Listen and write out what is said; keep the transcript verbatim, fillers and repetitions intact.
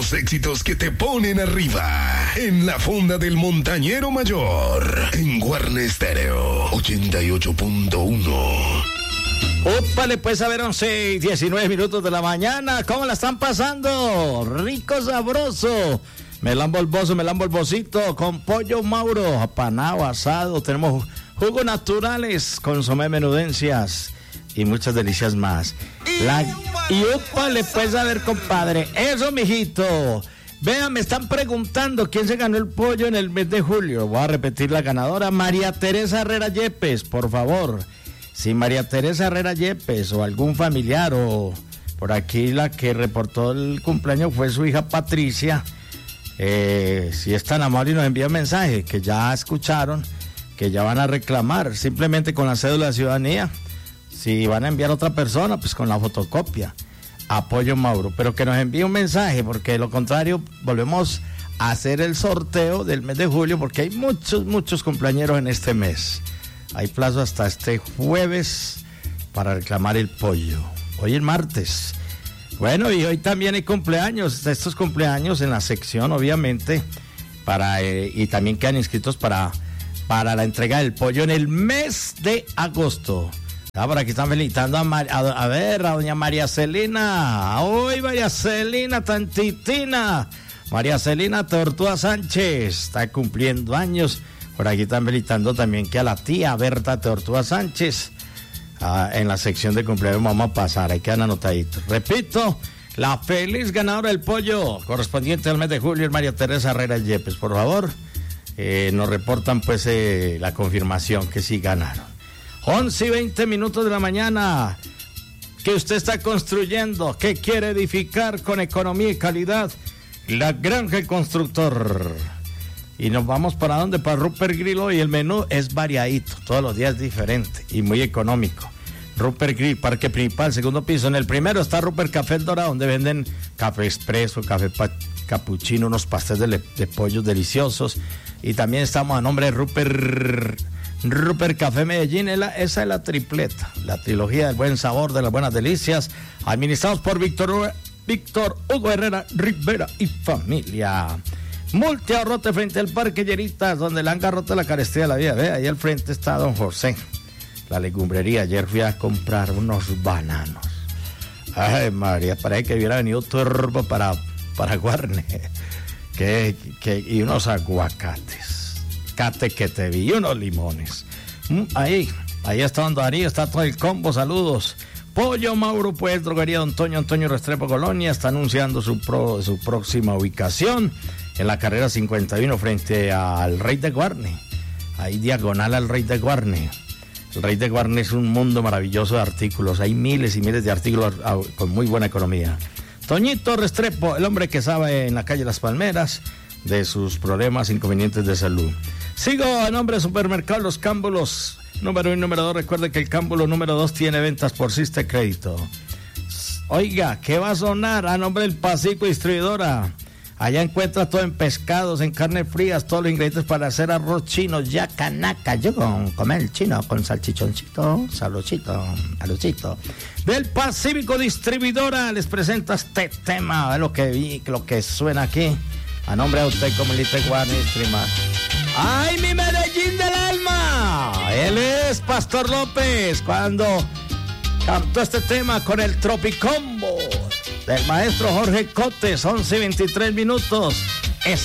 los éxitos que te ponen arriba. En la fonda del montañero mayor. En Guarne Estéreo ochenta y ocho punto uno. Ópale, pues a ver, once y diecinueve minutos de la mañana. ¿Cómo la están pasando? Rico, sabroso. Melán bolboso, melán bolbosito con pollo Mauro, apanado, asado. Tenemos jugos naturales, consomé, menudencias y muchas delicias más. La... Y ópale, pues a ver, compadre. Eso, mijito. Vean, me están preguntando quién se ganó el pollo en el mes de julio. Voy a repetir la ganadora, María Teresa Herrera Yepes, por favor. Si María Teresa Herrera Yepes o algún familiar o por aquí la que reportó el cumpleaños fue su hija Patricia, eh, si es tan amable y nos envía un mensaje que ya escucharon, que ya van a reclamar simplemente con la cédula de ciudadanía. Si van a enviar a otra persona, pues con la fotocopia. Apoyo Mauro, pero que nos envíe un mensaje, porque de lo contrario volvemos a hacer el sorteo del mes de julio, porque hay muchos, muchos cumpleañeros en este mes. Hay plazo hasta este jueves para reclamar el pollo. Hoy es martes. Bueno, y hoy también hay cumpleaños. Estos cumpleaños en la sección, obviamente, para eh, y también quedan inscritos para, para la entrega del pollo en el mes de agosto. Ah, por aquí están felicitando a, Mar, a, a ver, a doña María Celina. Hoy María Celina, tantitina. María Celina Tortuga Sánchez está cumpliendo años. Por aquí están felicitando también que a la tía Berta Tortuga Sánchez. Ah, en la sección de cumpleaños vamos a pasar, ahí quedan anotaditos. Repito, la feliz ganadora del pollo correspondiente al mes de julio es María Teresa Herrera Yepes. Por favor, eh, nos reportan pues eh, la confirmación que sí ganaron. once y veinte minutos de la mañana. ¿Qué usted está construyendo? ¿Qué quiere edificar con economía y calidad? La Granja El Constructor. Y nos vamos para dónde, para Rupert Grill hoy. El menú es variadito, todos los días diferente y muy económico. Rupert Grill, Parque Principal, segundo piso. En el primero está Rupert Café El Dorado, donde venden café expreso, café pa- capuchino, unos pasteles de, de pollos deliciosos. Y también estamos a nombre de Rupert, Rupert Café Medellín. Esa es la tripleta, la trilogía del buen sabor, de las buenas delicias, administrados por Víctor, Víctor Hugo Herrera Rivera y familia. Multiahorrote frente al Parque Lleritas, donde le han garrote la carestía de la vida. Ve, ahí al frente está don José, la legumbrería. Ayer fui a comprar unos bananos. Ay, María, parece que hubiera venido turbo para, para Guarne. Que, que, y unos aguacates. Cate que te vi, y unos limones. Ahí, ahí está don Darío, está todo el combo, saludos. Pollo Mauro, pues, droguería Don Toño, Antonio Restrepo Colonia, está anunciando su, pro, su próxima ubicación en la carrera cincuenta y uno frente al Rey de Guarne, ahí diagonal al Rey de Guarne. El Rey de Guarne es un mundo maravilloso de artículos, hay miles y miles de artículos con muy buena economía. Toñito Restrepo, el hombre que sabe en la calle Las Palmeras de sus problemas, inconvenientes de salud. Sigo a nombre de Supermercado Los Cámbulos, número uno y número dos. Recuerde que el cámbulo número dos tiene ventas por Siste Crédito. Oiga, ¿qué va a sonar? A nombre del Pacífico Distribuidora. Allá encuentra todo en pescados, en carnes frías, todos los ingredientes para hacer arroz chino, ya canaca, yo con comer el chino con salchichoncito, sabrosito, alucito. Del Pacífico Distribuidora les presenta este tema, a lo que vi, lo que suena aquí, a nombre de usted como Lite Guarne Streamar. ¡Ay, mi Medellín del alma! Él es Pastor López, cuando cantó este tema con el Tropicombo del maestro Jorge Cotes, once y veintitrés minutos.